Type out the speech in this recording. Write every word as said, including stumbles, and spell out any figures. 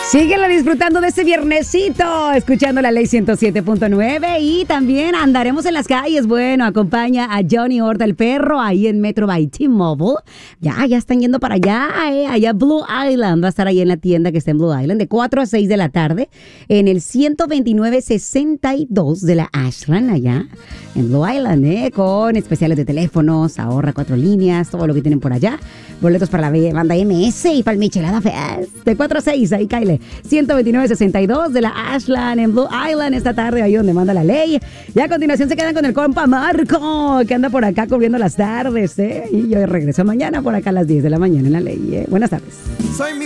Síguela disfrutando de ese viernesito, escuchando la ley ciento siete punto nueve y también andaremos en las calles. Bueno, acompaña a Johnny Horta el perro ahí en Metro by T-Mobile. Ya, ya están yendo para allá, eh, allá Blue Island. Va a estar ahí en la tienda que está en Blue Island de cuatro a seis de la tarde en el ciento veintinueve sesenta y dos de la Ashland, allá en Blue Island, eh, con especiales de teléfonos, ahorra cuatro líneas, todo lo que tienen por allá. Boletos para la banda M S y para el Michelada Fest. De cuatro a seis, ahí Kyle. ciento veintinueve sesenta y dos de la Ashland en Blue Island esta tarde, ahí donde manda la ley. Y a continuación se quedan con el compa Marco, que anda por acá cubriendo las tardes, ¿eh? Y yo regreso mañana por acá a las diez de la mañana en la ley, ¿eh? Buenas tardes. Soy mi